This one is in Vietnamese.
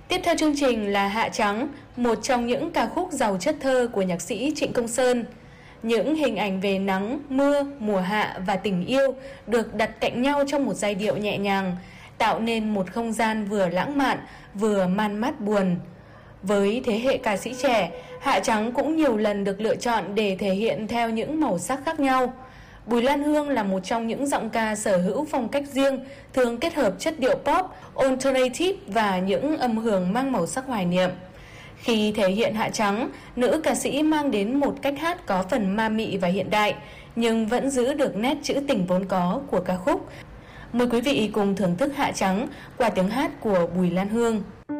Tiếp theo chương trình là Hạ Trắng, một trong những ca khúc giàu chất thơ của nhạc sĩ Trịnh Công Sơn. Những hình ảnh về nắng, mưa, mùa hạ và tình yêu được đặt cạnh nhau trong một giai điệu nhẹ nhàng, tạo nên một không gian vừa lãng mạn, vừa man mát buồn. Với thế hệ ca sĩ trẻ, Hạ Trắng cũng nhiều lần được lựa chọn để thể hiện theo những màu sắc khác nhau. Bùi Lan Hương là một trong những giọng ca sở hữu phong cách riêng, thường kết hợp chất điệu pop, alternative và những âm hưởng mang màu sắc hoài niệm. Khi thể hiện Hạ Trắng, nữ ca sĩ mang đến một cách hát có phần ma mị và hiện đại, nhưng vẫn giữ được nét trữ tình vốn có của ca khúc. Mời quý vị cùng thưởng thức Hạ Trắng qua tiếng hát của Bùi Lan Hương.